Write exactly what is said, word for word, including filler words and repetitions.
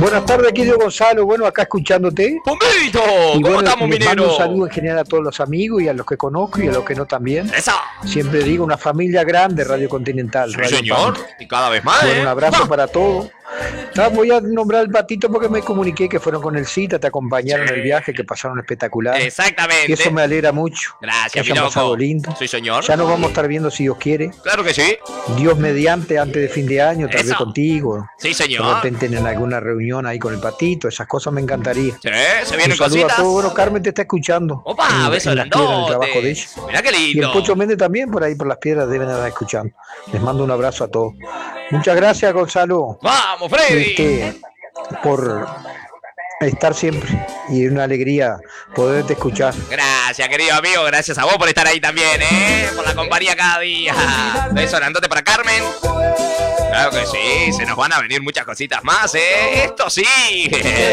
Buenas tardes, querido Gonzalo. Bueno, acá escuchándote. ¡Pombito! Y ¿Cómo bueno, estamos, les minero? mando un saludo en general a todos los amigos y a los que conozco y a los que no también. ¡Eso! Siempre digo, una familia grande, Radio Continental. Sí, Radio señor. Pampa. Y cada vez más, Bueno, ¿eh? un abrazo ¡Ah! para todos. Ah, voy a nombrar el patito porque me comuniqué que fueron con el Cita, te acompañaron Sí. en el viaje, que pasaron espectacular. Exactamente. Y eso me alegra mucho. Gracias, que mi hayan loco. pasado lindo. Sí, señor. Ya nos vamos a estar viendo si Dios quiere. Claro que sí. Dios mediante, antes de fin de año, tal Eso. vez contigo. Sí, De señor. repente en alguna reunión ahí con el patito, esas cosas me encantaría. Sí, se Un vienen saludo cositas. a todos. Bueno, Carmen te está escuchando. Opa, en, beso en las piedras del trabajo de grandote. ella. Mirá qué Y el lindo. Pocho Méndez también por ahí por las piedras deben estar escuchando. Les mando un abrazo a todos. Muchas gracias, Gonzalo, ¡Vamos, Freddy! este, por estar siempre y una alegría poderte escuchar. Gracias, querido amigo. Gracias a vos por estar ahí también, ¿eh? Por la compañía cada día. Beso grandote para Carmen. Claro que sí, se nos van a venir muchas cositas más, ¿eh? Esto sí.